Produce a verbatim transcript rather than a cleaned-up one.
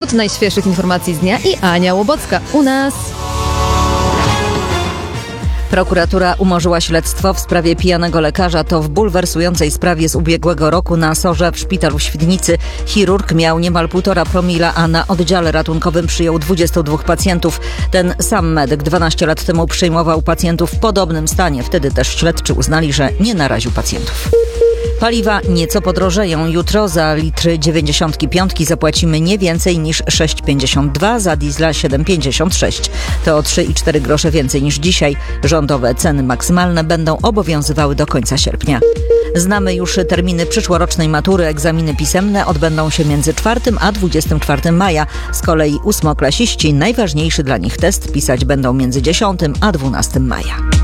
minut najświeższych informacji z dnia i Ania Łobocka u nas. Prokuratura umorzyła śledztwo w sprawie pijanego lekarza. To w bulwersującej sprawie z ubiegłego roku na Sorze w szpitalu w Świdnicy. Chirurg miał niemal półtora promila, a na oddziale ratunkowym przyjął dwudziestu dwóch pacjentów. Ten sam medyk dwanaście lat temu przyjmował pacjentów w podobnym stanie. Wtedy też śledczy uznali, że nie naraził pacjentów. Paliwa nieco podrożeją. Jutro za litry dziewięćdziesiątki piątki zapłacimy nie więcej niż sześć pięćdziesiąt dwa, za diesla siedem pięćdziesiąt sześć. To o trzy i cztery grosze więcej niż dzisiaj. Rządowe ceny maksymalne będą obowiązywały do końca sierpnia. Znamy już terminy przyszłorocznej matury. Egzaminy pisemne odbędą się między czwartym a dwudziestym czwartym maja. Z kolei ósmoklasiści najważniejszy dla nich test pisać będą między dziesiątym a dwunastym maja.